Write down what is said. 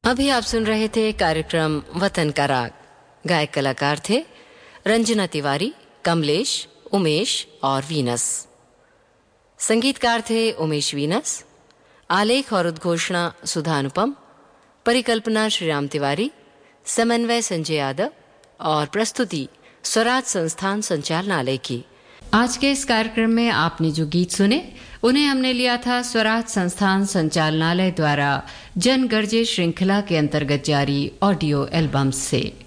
अभी आप सुन रहे थे कार्यक्रम वतन का राग। गायक कलाकार थे रंजना तिवारी, कमलेश, उमेश और वीनस। संगीतकार थे उमेश वीनस। आलेख और उद्घोषणा सुधा अनुपम। परिकल्पना श्रीराम तिवारी। समन्वय संजय यादव और प्रस्तुति स्वराज संस्थान संचालनालय की। आज के इस कार्यक्रम में आपने जो गीत सुने उन्हें हमने लिया था स्वराज संस्थान संचालनालय द्वारा जन गर्जे श्रृंखला के अंतर्गत जारी ऑडियो एल्बम से।